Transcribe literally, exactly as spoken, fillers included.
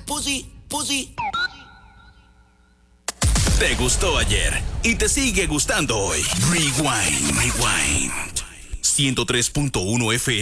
pussy, pussy. Te gustó ayer y te sigue gustando hoy. Rewind, rewind. ciento tres punto uno F M.